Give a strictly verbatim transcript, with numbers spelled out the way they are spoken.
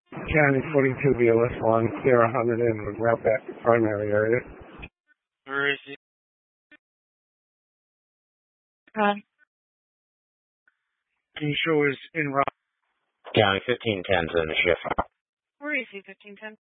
County forty-two B L S one, Sierra Hundred in route back to primary area. Where is he? Huh? Can you show us in route? County fifteen ten's in the shift. Where is he, fifteen ten?